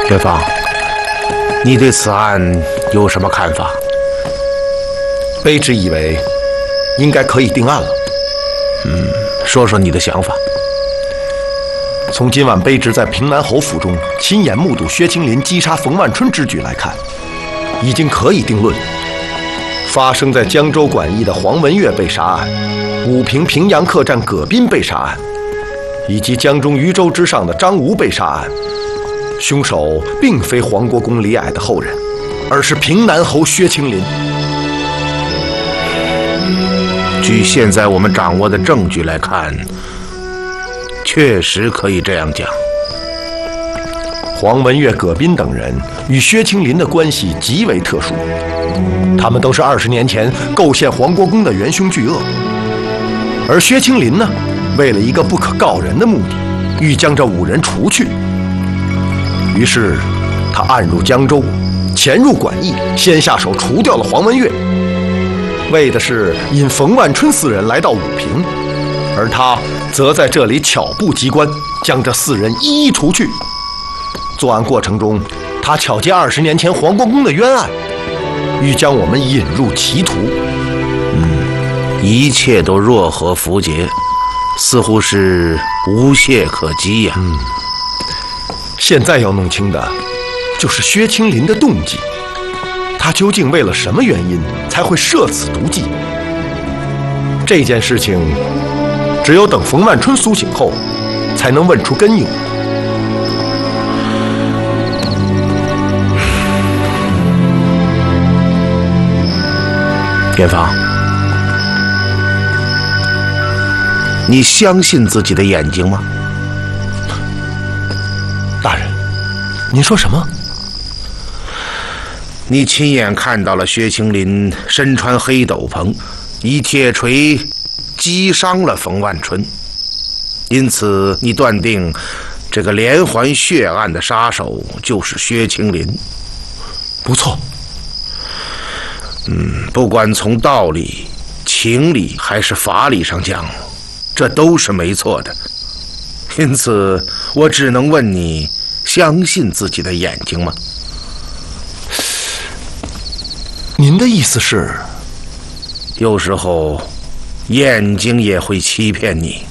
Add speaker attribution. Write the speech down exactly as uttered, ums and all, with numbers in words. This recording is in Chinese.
Speaker 1: 元芳，你对此案有什么看法？
Speaker 2: 卑职以为，应该可以定案了。
Speaker 1: 嗯，说说你的想法。
Speaker 2: 从今晚卑职在平南侯府中亲眼目睹薛青林击杀冯万春之举来看，已经可以定论，发生在江州管驿的黄文月被杀案、武平平阳客栈葛斌被杀案，以及江中渔舟之上的张吴被杀案，凶手并非黄国公李矮的后人，而是平南侯薛青林。
Speaker 1: 据现在我们掌握的证据来看，确实可以这样讲。
Speaker 2: 黄文月、葛斌等人与薛青林的关系极为特殊，他们都是二十年前构陷黄国公的元凶巨恶。而薛青林呢，为了一个不可告人的目的，欲将这五人除去。于是，他暗入江州，潜入管驿，先下手除掉了黄文月，为的是引冯万春四人来到武平，而他则在这里巧布机关，将这四人一一除去。作案过程中，他巧接二十年前黄国公的冤案，欲将我们引入歧途。
Speaker 1: 嗯，一切都若合符节，似乎是无懈可击呀。
Speaker 2: 嗯，现在要弄清的，就是薛青林的动机，他究竟为了什么原因才会设此毒计？这件事情，只有等冯万春苏醒后，才能问出根由。
Speaker 1: 元芳，你相信自己的眼睛吗？
Speaker 2: 大人，您说什么？
Speaker 1: 你亲眼看到了薛青林身穿黑斗篷，以铁锤击伤了冯万春，因此你断定这个连环血案的杀手就是薛青林。
Speaker 2: 不错。
Speaker 1: 嗯，不管从道理、情理还是法理上讲，这都是没错的。因此，我只能问你，相信自己的眼睛吗？
Speaker 2: 您的意思是，
Speaker 1: 有时候眼睛也会欺骗你。